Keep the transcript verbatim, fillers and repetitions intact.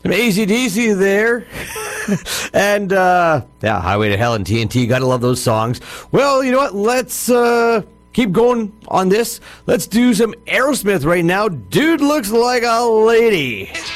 Some A C D C there. and, uh, yeah, Highway to Hell and T N T. Gotta love those songs. Well, you know what? Let's, uh, keep going on this. Let's do some Aerosmith right now. Dude looks like a lady.